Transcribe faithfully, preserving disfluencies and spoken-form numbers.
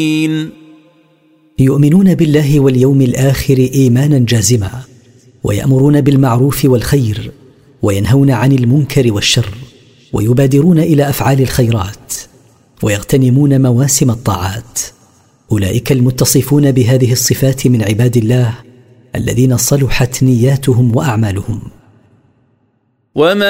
يؤمنون بالله واليوم الآخر إيمانا جازما، ويأمرون بالمعروف والخير، وينهون عن المنكر والشر، ويبادرون إلى أفعال الخيرات، ويغتنمون مواسم الطاعات. أولئك المتصفون بهذه الصفات من عباد الله الذين صلحت نياتهم وأعمالهم. وما